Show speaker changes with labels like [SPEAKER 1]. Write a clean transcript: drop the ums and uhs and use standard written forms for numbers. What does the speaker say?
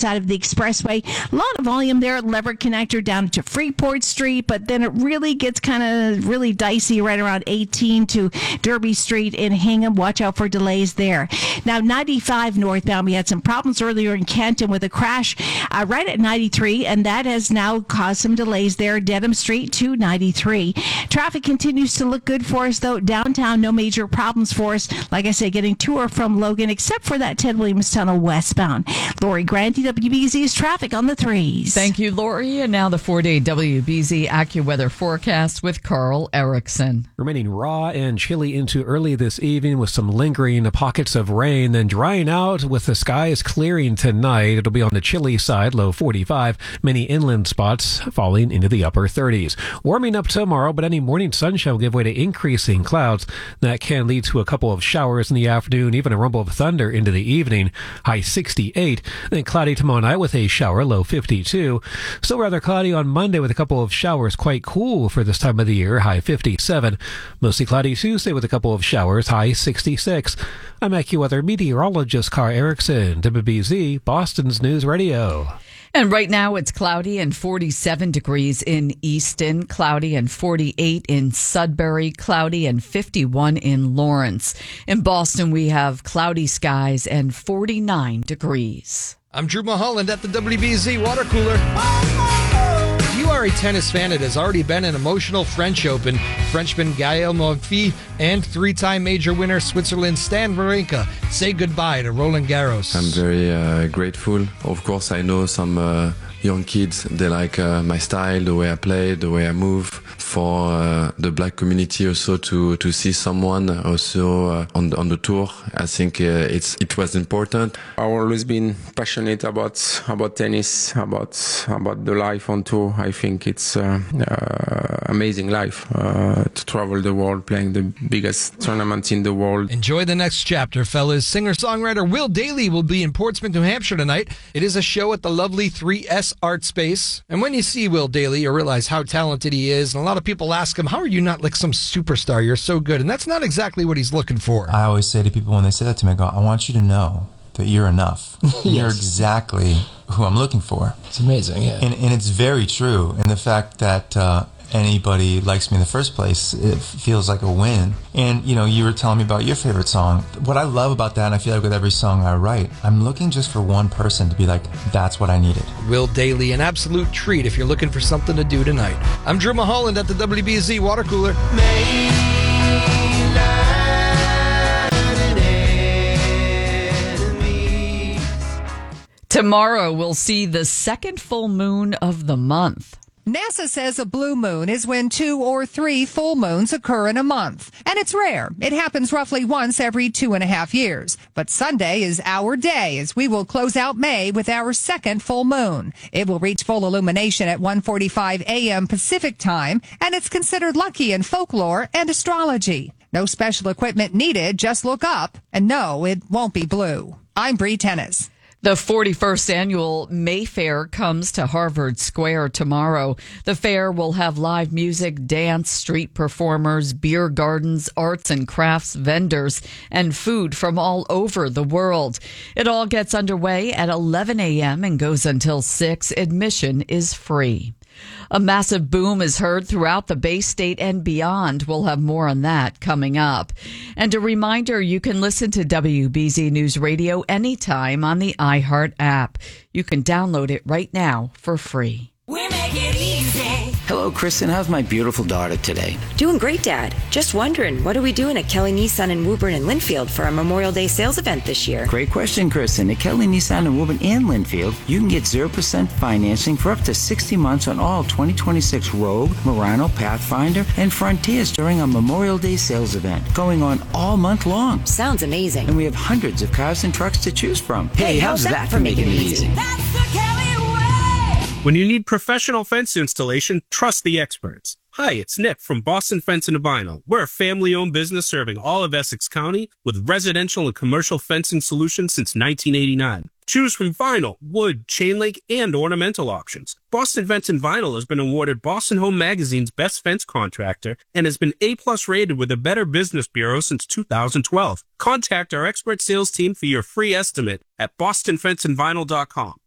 [SPEAKER 1] side of the expressway. A lot of volume there at Leverett Connector down to Freeport Street, but then it really gets kind of really dicey right around 18 to Derby Street in Hingham. Watch out for delays there. Now, 95 northbound, we had some problems earlier in Kenton with a crash right at 93, and that has now caused some delays there. Dedham Street to 93. Traffic continues to look good for us, though. Downtown, no major problems for us. Like I say, getting to or from Logan, except for that Ted Williams Tunnel westbound. Lori Granty, WBZ's traffic on the 3s.
[SPEAKER 2] Thank you, Lori. And now the 4-day WBZ AccuWeather forecast with Carl Erickson.
[SPEAKER 3] Remaining raw and chilly into early this evening with some lingering pockets of rain, then drying out with the skies clearing tonight. It'll be on the chilly side, low 45. Many inland spots falling into the upper 30s. Warming up tomorrow, but any morning sunshine will give way to increasing clouds. That can lead to a couple of showers in the afternoon, even a rumble of thunder into the evening, high 68. Then cloudy tomorrow night with a shower, low 52. Still rather cloudy on Monday with a couple of showers, quite cool for this time of the year, high 57. Mostly cloudy Tuesday with a couple of showers, high 66. I'm AccuWeather meteorologist Carl Erickson, WBZ, Boston's News Radio.
[SPEAKER 2] And right now it's cloudy and 47 degrees in Easton, cloudy and 48 in Sudbury, cloudy and 51 in Lawrence. In Boston, we have cloudy skies and 49 degrees.
[SPEAKER 4] I'm Drew Mulholland at the WBZ Water Cooler. If you are a tennis fan, it has already been an emotional French Open. Frenchman Gael Monfils and three-time major winner Switzerland's Stan Wawrinka say goodbye to Roland Garros.
[SPEAKER 5] I'm very grateful. Of course, I know some young kids, they like my style, the way I play, the way I move. For the black community also to see someone also on the tour, I think it was important.
[SPEAKER 6] I've always been passionate about tennis, about the life on tour. I think it's amazing life to travel the world, playing the biggest tournaments in the world.
[SPEAKER 4] Enjoy the next chapter, fellas. Singer-songwriter Will Dailey will be in Portsmouth, New Hampshire tonight. It is a show at the lovely 3S Art Space. And when you see Will Dailey, you realize how talented he is. And a lot of people ask him, how are you not like some superstar? You're so good. And that's not exactly what he's looking for.
[SPEAKER 7] I always say to people when they say that to me, I go, I want you to know that you're enough. Yes. You're exactly who I'm looking for.
[SPEAKER 8] It's amazing, yeah.
[SPEAKER 7] And it's very true. And the fact that anybody likes me in the first place, it feels like a win. And, you were telling me about your favorite song. What I love about that, and I feel like with every song I write, I'm looking just for one person to be like, that's what I needed.
[SPEAKER 4] Will Dailey, an absolute treat if you're looking for something to do tonight. I'm Drew Mulholland at the WBZ Water Cooler.
[SPEAKER 2] Tomorrow we'll see the second full moon of the month.
[SPEAKER 9] NASA says a blue moon is when 2 or 3 full moons occur in a month. And it's rare. It happens roughly once every 2.5 years. But Sunday is our day as we will close out May with our second full moon. It will reach full illumination at 1:45 a.m. Pacific time, and it's considered lucky in folklore and astrology. No special equipment needed, just look up. And no, it won't be blue. I'm Bree Tennis.
[SPEAKER 2] The 41st annual Mayfair comes to Harvard Square tomorrow. The fair will have live music, dance, street performers, beer gardens, arts and crafts vendors, and food from all over the world. It all gets underway at 11 a.m. and goes until 6. Admission is free. A massive boom is heard throughout the Bay State and beyond. We'll have more on that coming up. And a reminder, you can listen to WBZ News Radio anytime on the iHeart app. You can download it right now for free.
[SPEAKER 10] We make it easy.
[SPEAKER 11] Hello, Kristen. How's my beautiful daughter today?
[SPEAKER 12] Doing great, Dad. Just wondering, what are we doing at Kelly Nissan in Woburn and Linfield for our Memorial Day sales event this year?
[SPEAKER 11] Great question, Kristen. At Kelly Nissan in Woburn and Linfield, you can get 0% financing for up to 60 months on all 2026 Rogue, Murano, Pathfinder, and Frontiers during our Memorial Day sales event, going on all month long.
[SPEAKER 12] Sounds amazing.
[SPEAKER 11] And we have hundreds of cars and trucks to choose from. Hey, how's that for making it easy?
[SPEAKER 10] That's the Kelly way.
[SPEAKER 13] When you need professional fence installation, trust the experts. Hi, it's Nick from Boston Fence and Vinyl. We're a family-owned business serving all of Essex County with residential and commercial fencing solutions since 1989. Choose from vinyl, wood, chain link, and ornamental options. Boston Fence and Vinyl has been awarded Boston Home Magazine's Best Fence Contractor and has been A+ rated with the Better Business Bureau since 2012. Contact our expert sales team for your free estimate at bostonfenceandvinyl.com.